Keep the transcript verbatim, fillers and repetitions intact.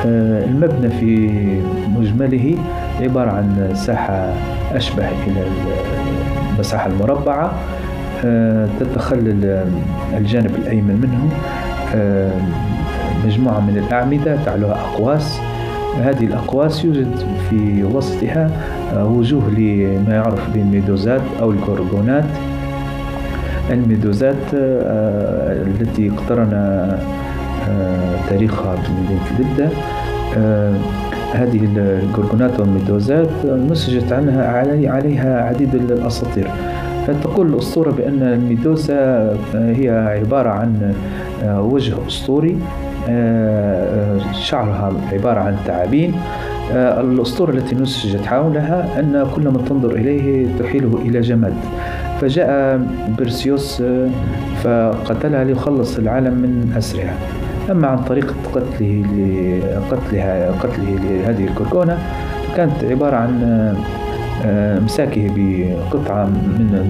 المبنى في مجمله عبارة عن ساحة أشبه إلى المساحة المربعة، تتخلل الجانب الأيمن منه مجموعة من الأعمدة تعلوها أقواس. هذه الأقواس يوجد في وسطها وجوه لما يعرف بالميدوزات أو الجورجونات. الميدوزات التي اقترن تاريخها بالإنكليدا، هذه الجورجونات والميدوزات نسجت عنها عليها عديد الأساطير. فتقول الأسطورة بأن الميدوزا هي عبارة عن وجه أسطوري شعرها عبارة عن تعابين. الأسطورة التي نسجت حولها أن كل من تنظر إليه تحيله إلى جماد، فجاء برسيوس فقتلها ليخلص العالم من أسرها. أما عن طريقة قتله لقتلها قتله لهذه الجورجونا كانت عبارة عن امساكه بقطعة من